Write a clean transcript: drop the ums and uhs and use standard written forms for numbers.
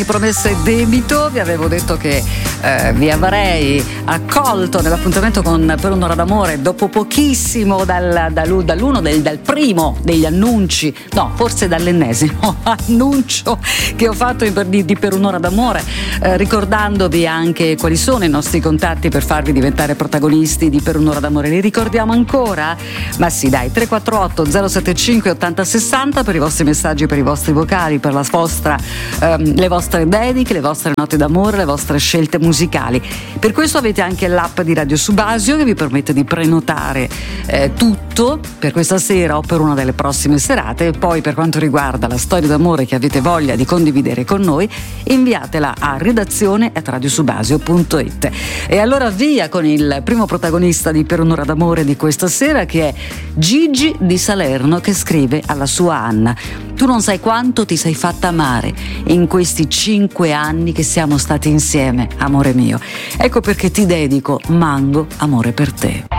Promesse debito, vi avevo detto che vi avrei accolto nell'appuntamento con Per un'ora d'amore dopo pochissimo dal primo degli annunci, no, forse dall'ennesimo annuncio che ho fatto di Per un'ora d'amore, ricordandovi anche quali sono i nostri contatti per farvi diventare protagonisti di Per un'ora d'amore. Li ricordiamo ancora? Ma sì, dai, 348 075 8060 per i vostri messaggi, per i vostri vocali, per la vostra le vostre dediche, le vostre note d'amore, le vostre scelte musicali. Per questo avete anche l'app di Radio Subasio che vi permette di prenotare tutto per questa sera o per una delle prossime serate. E poi, per quanto riguarda la storia d'amore che avete voglia di condividere con noi, inviatela a redazione@radiosubasio.it. E allora via con il primo protagonista di Per un'ora d'amore di questa sera, che è Gigi di Salerno, che scrive alla sua Anna: tu non sai quanto ti sei fatta amare in questi 5 anni che siamo stati insieme, amore mio. Ecco perché ti dedico Mango, amore per te.